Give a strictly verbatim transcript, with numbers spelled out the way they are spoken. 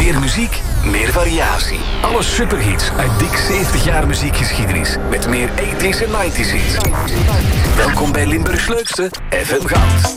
Meer muziek, meer variatie. Alle superhits uit dik zeventig jaar muziekgeschiedenis. Met meer tachtiger en negentiger hits. Welkom bij Limburgs leukste F M Goud.